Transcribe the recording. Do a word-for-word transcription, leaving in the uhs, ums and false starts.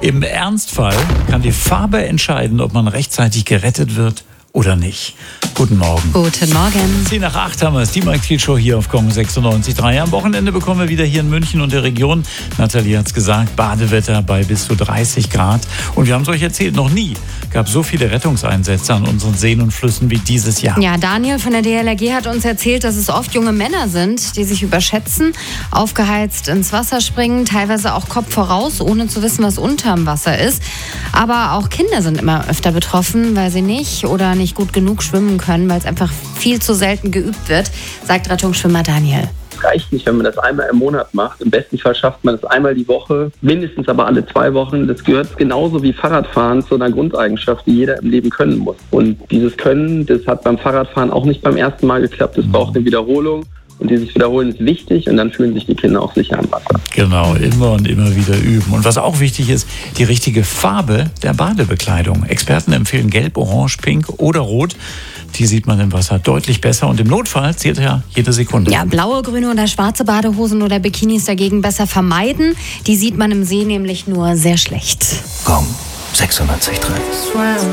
Im Ernstfall kann die Farbe entscheiden, ob man rechtzeitig gerettet wird oder nicht. Guten Morgen. Guten Morgen. zehn nach acht haben wir es, die Mike Thiel Show hier auf Kong sechsundneunzig Komma drei. Am Wochenende bekommen wir wieder hier in München und der Region, Nathalie hat es gesagt, Badewetter bei bis zu dreißig Grad. Und wir haben es euch erzählt, noch nie gab es so viele Rettungseinsätze an unseren Seen und Flüssen wie dieses Jahr. Ja, Daniel von der D L R G hat uns erzählt, dass es oft junge Männer sind, die sich überschätzen, aufgeheizt ins Wasser springen, teilweise auch Kopf voraus, ohne zu wissen, was unterm Wasser ist. Aber auch Kinder sind immer öfter betroffen, weil sie nicht oder nicht gut genug schwimmen können, weil es einfach viel zu selten geübt wird, sagt Rettungsschwimmer Daniel. Es reicht nicht, wenn man das einmal im Monat macht. Im besten Fall schafft man das einmal die Woche, mindestens aber alle zwei Wochen. Das gehört genauso wie Fahrradfahren zu einer Grundeigenschaft, die jeder im Leben können muss. Und dieses Können, das hat beim Fahrradfahren auch nicht beim ersten Mal geklappt. Das braucht eine Wiederholung. Und dieses Wiederholen ist wichtig und dann fühlen sich die Kinder auch sicher am Wasser. Genau, immer und immer wieder üben. Und was auch wichtig ist, die richtige Farbe der Badebekleidung. Experten empfehlen gelb, orange, pink oder rot. Die sieht man im Wasser deutlich besser und im Notfall zählt ja jede Sekunde. Ja, blaue, grüne oder schwarze Badehosen oder Bikinis dagegen besser vermeiden. Die sieht man im See nämlich nur sehr schlecht. Kong sechsundneunzig Komma drei.